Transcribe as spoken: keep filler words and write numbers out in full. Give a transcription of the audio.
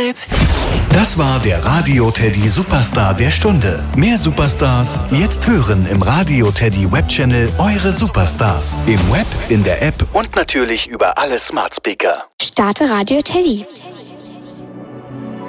Vibe. Das war der Radio Teddy Superstar der Stunde. Mehr Superstars jetzt hören im Radio Teddy Webchannel Eure Superstars. Im Web, in der App und natürlich über alle Smart Speaker. Starte Radio Teddy.